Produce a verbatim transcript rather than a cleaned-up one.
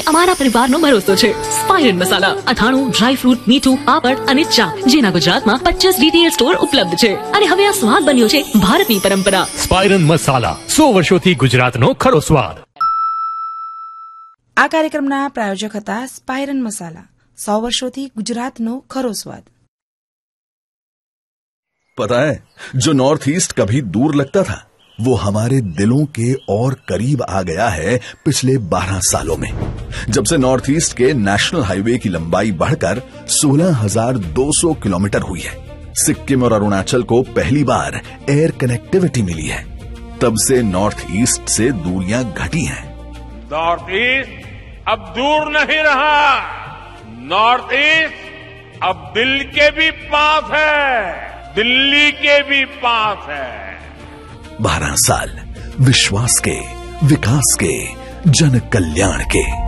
અમારા પરિવારનો ભરોસો છે. સ્પાઇરન મસાલા, અથાણું, ડ્રાય ફ્રૂટ, મીઠું, પાપડ અને ચા, જેના ગુજરાતમાં પચાસ રિટેલ સ્ટોર ઉપલબ્ધ છે. અને હવે આ સ્વાદ બન્યો છે ભારતની પરંપરા. સ્પાઇરન મસાલા, સો વર્ષોથી ગુજરાતનો ખરો સ્વાદ. આ કાર્યક્રમના પ્રાયોજક હતા સ્પાઇરન મસાલા, સો વર્ષોથી ગુજરાતનો ખરો સ્વાદ. पता है, जो नॉर्थ ईस्ट कभी दूर लगता था वो हमारे दिलों के और करीब आ गया है पिछले बारह सालों में, जब से नॉर्थ ईस्ट के नेशनल हाईवे की लंबाई बढ़कर सोलह हज़ार दो सौ किलोमीटर हुई है. सिक्किम और अरुणाचल को पहली बार एयर कनेक्टिविटी मिली है. तब से नॉर्थ ईस्ट से दूरियां घटी हैं. नॉर्थ ईस्ट अब दूर नहीं रहा. नॉर्थ ईस्ट अब दिल के भी पास है, दिल्ली के भी पास है. बारह साल विश्वास के, विकास के, जन कल्याण के.